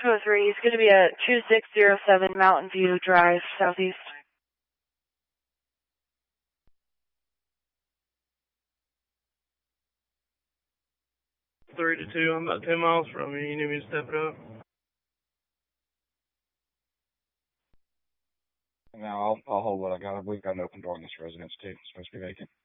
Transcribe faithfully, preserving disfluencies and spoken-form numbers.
two oh three. He's going to be at two six zero seven Mountain View Drive, Southeast. Three to two. I'm about ten miles from you. You need me to step it up? No, I'll, I'll hold what I got. We've got an open door in this residence, too. It's supposed to be vacant.